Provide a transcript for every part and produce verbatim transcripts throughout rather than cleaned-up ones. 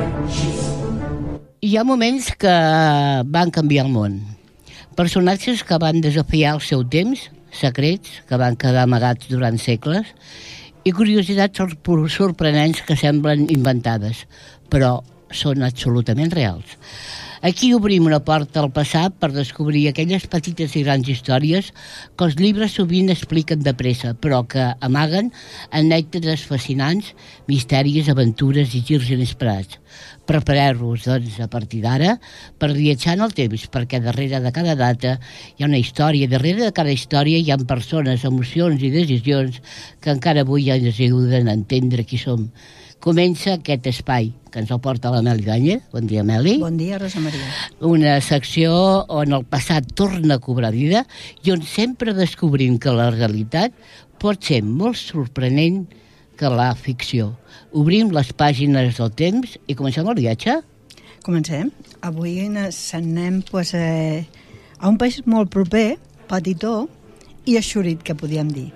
Hi ha moments que van canviar el món. Personatges que van desafiar el seu temps, secrets que van quedar amagats durant segles i curiositats sorpre- sorprenents que semblen inventades, però són absolutament reals. Aquí obrim una porta al passat per descobrir aquelles petites i grans històries que els llibres sovint expliquen de pressa, però que amaguen anècdotes fascinants, misteris, aventures i girs inesperats. Prepareu-vos, doncs, a partir d'ara, per viatjar en el temps, perquè darrere de cada data hi ha una història, darrere de cada història hi ha persones, emocions i decisions que encara avui ens ajuden a entendre qui som. Comença aquest espai que ens el porta la Meli Ganya. Bon dia, Meli. Bon dia, Rosa Maria. Una secció on el passat torna a cobrar vida i on sempre descobrim que la realitat pot ser molt sorprenent que la ficció. Obrim les pàgines del temps i comencem el viatge? Comencem. Avui anem pues, eh, a un país molt proper, petitó i eixurit, que podíem dir.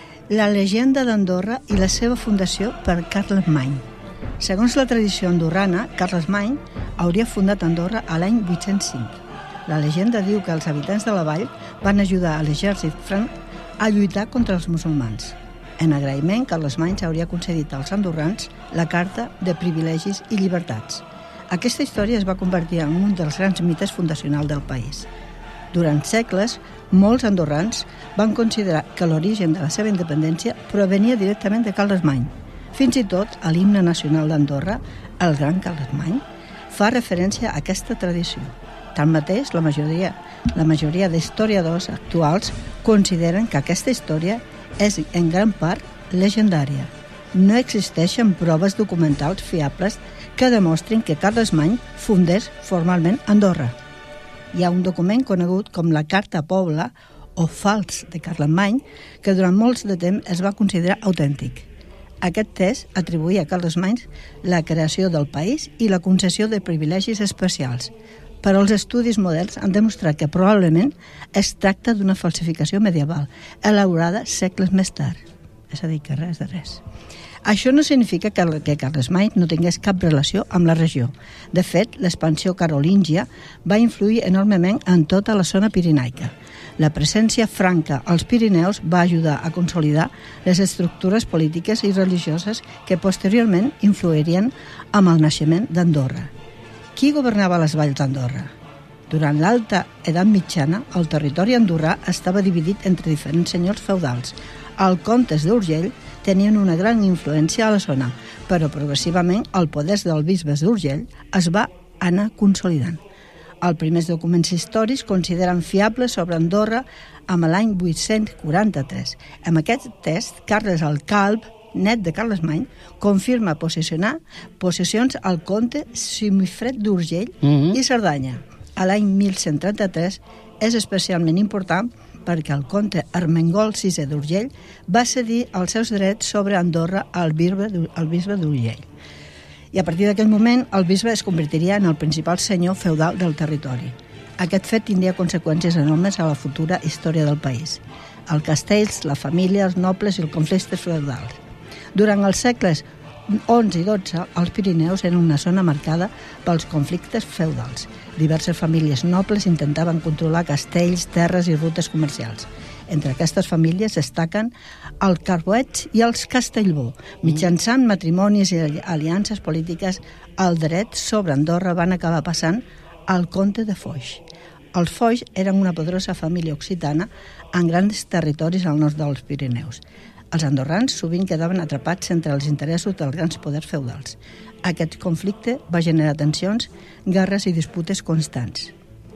La llegenda d'Andorra i la seva fundació per Carlemany. Segons la tradició andorrana, Carlemany hauria fundat Andorra a l'any vuit-cents cinc. La llegenda diu que els habitants de la vall van ajudar a l'exèrcit franc a lluitar contra els musulmans. En agraïment, Carlemany hauria concedit als andorrans la Carta de Privilegis i Llibertats. Aquesta història es va convertir en un dels grans mites fundacionals del país. Durant segles, molts andorrans van considerar que l'origen de la seva independència provenia directament de Carlemany. Fins i tot, a l'himne nacional d'Andorra, el Gran Carlemany, fa referència a aquesta tradició. Tanmateix, la majoria, la majoria d'historiadors actuals consideren que aquesta història és en gran part legendària. No existeixen proves documentals fiables que demostrin que Carlemany fundés formalment Andorra. Hi ha un document conegut com la Carta Pobla o Fals de Carlemany que durant molts de temps es va considerar autèntic. Aquest text atribuïa a Carlemany la creació del país i la concessió de privilegis especials, però els estudis moderns han demostrat que probablement es tracta d'una falsificació medieval, elaborada segles més tard. És a dir, que res de res. Això no significa que, que Carlemany no tingués cap relació amb la regió. De fet, l'expansió carolíngia va influir enormement en tota la zona pirinaica. La presència franca als Pirineus va ajudar a consolidar les estructures polítiques i religioses que posteriorment influirien amb el naixement d'Andorra. Qui governava les valls d'Andorra? Durant l'alta edat mitjana, el territori andorrà estava dividit entre diferents senyors feudals. Els comtes d'Urgell tenien una gran influència a la zona, però progressivament el poder dels bisbes d'Urgell es va anar consolidant. Els primers documents històrics consideren fiables sobre Andorra amb l'any vuit-cents quaranta-tres. Amb aquest text, Carles el Calb, net de Carlemany, confirma posicionar possessions al comte Simifred d'Urgell mm-hmm. i Cerdanya. A l'any mil cent trenta-tres és especialment important perquè el comte Ermengol sisè d'Urgell va cedir els seus drets sobre Andorra al bisbe, al bisbe d'Urgell. I a partir d'aquell moment, el bisbe es convertiria en el principal senyor feudal del territori. Aquest fet tindria conseqüències enormes a la futura història del país. Els castells, la família, els nobles i els conflictes feudals. Durant els segles onze i dotze, els Pirineus eren una zona marcada pels conflictes feudals. Diverses famílies nobles intentaven controlar castells, terres i rutes comercials. Entre aquestes famílies destaquen els Carboets i els Castellbó. Mitjançant matrimonis i aliances polítiques, el dret sobre Andorra van acabar passant al comte de Foix. Els Foix eren una poderosa família occitana en grans territoris al nord dels Pirineus. Els andorrans sovint quedaven atrapats entre els interessos dels grans poders feudals. Aquest conflicte va generar tensions, guerres i disputes constants.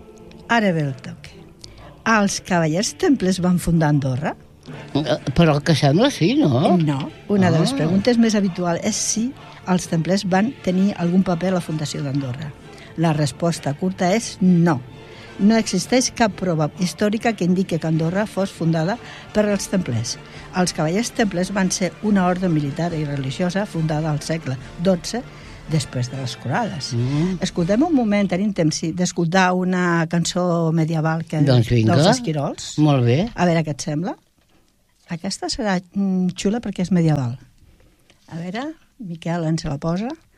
Ara ve el toque. Els cavallers temples van fundar Andorra? Però el que sembla sí, no? No. Una de les preguntes més habituals és si els templers van tenir algun paper a la fundació d'Andorra. La resposta curta és no. No existeix cap prova històrica que indiqui que Andorra fos fundada per als templers. Els cavallers templers van ser una ordre militar i religiosa fundada al segle dotze, després de les croades. Mm. Escoltem un moment, tenim temps d'escoltar una cançó medieval que doncs vinga, dels esquirols. Molt bé. A veure què et sembla. Aquesta serà xula perquè és medieval. A veure, Miquel ens la posa.